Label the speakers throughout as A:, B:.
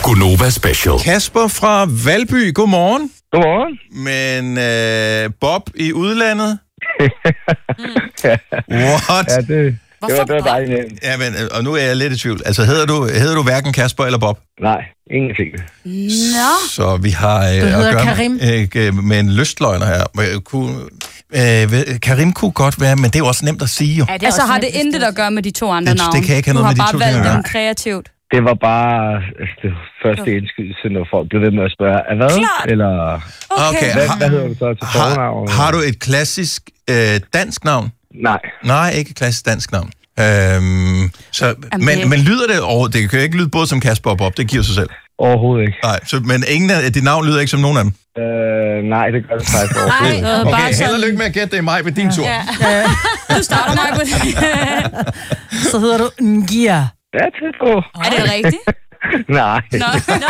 A: Gunova Special.
B: Kasper fra Valby, godmorgen.
C: Godmorgen.
B: Men Bob i udlandet? What?
C: Ja, det var dejligt.
B: Ja, men, og nu er jeg lidt i tvivl. Altså, hedder du hverken Kasper eller Bob?
C: Nej, ingenting.
D: Nå.
B: Så vi har at gøre
D: Karim.
B: med en lystløgner her. Karim kunne godt være, men det er jo også nemt at sige jo.
D: Ja,
E: Altså har det intet at gøre med de to andre navne?
B: Det kan ikke have noget med de to
E: Du har bare
B: ting at
E: valgt dem
B: gøre.
E: kreativt.
C: Det var bare det første indskydelse, når folk blev ved med at spørge, hvad?
D: Klart.
C: Eller
B: Okay.
C: hvad hedder du så til fornavn?
B: Har du et klassisk dansk navn?
C: Nej.
B: Nej, ikke et klassisk dansk navn. Men lyder det over? Det kan jo ikke lyde både som Kasper og Bob, det giver sig selv.
C: Overhovedet ikke.
B: Nej, men ingen af dit navn lyder ikke som nogen af dem.
C: Nej, det gør det faktisk overhovedet ikke.
B: Okay, held og lykke med at gætte det i mig ved din tur.
E: Ja.
D: Du starter mig på det.
E: Så hedder du Ngia.
C: Ja, tæt på.
D: Er det rigtigt?
C: Nej.
D: Nå.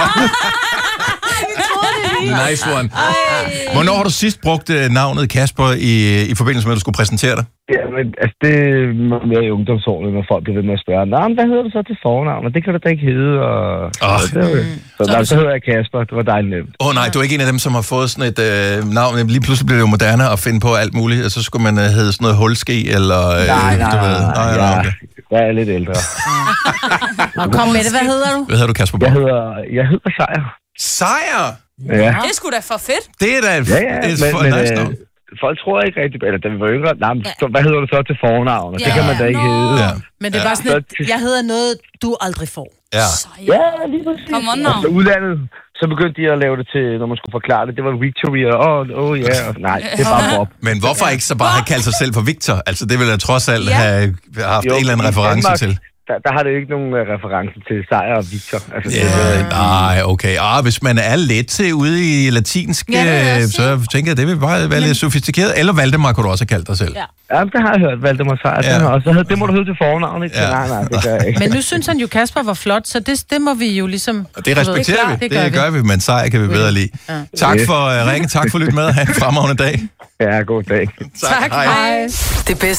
B: Nice one. Hvornår har du sidst brugt navnet Kasper i forbindelse med, at du skulle præsentere dig?
C: Ja, men altså, det var mere i ungdomsårene, når folk blev ved med at spørge, men hvad hedder du så til fornavn? Og det kan du da ikke hedde. Så hedder jeg Kasper. Det var dejligt nemt.
B: Nej, du er ikke en af dem, som har fået sådan et navn. Lige pludselig blev det jo moderne at finde på alt muligt, og så skulle man hedde sådan noget hulske, eller...
C: Nej, jeg er lidt ældre.
E: Og kom med det, hvad hedder du?
B: Hvad hedder du, Kasper?
C: Jeg hedder Sejr.
B: Sejr?
C: Ja.
D: Det er sgu da for fedt.
B: Det er da et nice navn.
C: Folk tror ikke rigtigt, eller da vi var yngre, hvad hedder du så til fornavn? Det kan man da ikke hedde.
B: Ja.
E: Men det er bare sådan et, jeg hedder noget, du aldrig får.
B: Ja.
C: Ja, lige præcis.
D: Come on now.
C: Altså udlandet, så begyndte de at lave det til, når man skulle forklare det. Det var Victory, og nej, det er bare Bob.
B: Men hvorfor ikke så bare have kaldt sig selv for Victor? Altså, det ville jeg trods alt have haft en eller anden reference til.
C: Der har det jo ikke nogen reference til Sejr og Victor. Altså,
B: Nej, okay. Hvis man er lidt til ude i latinsk, så tænker jeg, det vil bare være lidt sofistikeret. Eller Valdemar kunne du også have kaldt dig selv.
C: Ja, det har jeg hørt, Valdemar Sejr. Og så det må du hedde til fornavn, ikke?
B: Ja.
C: Nej, det gør jeg ikke.
E: Men nu synes han jo, Kasper var flot, så det må vi jo ligesom...
B: Og det respekterer vi. Det gør vi, men Sejr kan vi bedre lide. Ja. Tak for ringen. Tak for at lytte med. Ha' en fremragende dag.
C: Ja, god dag.
B: Tak. Hej.
F: Det bedste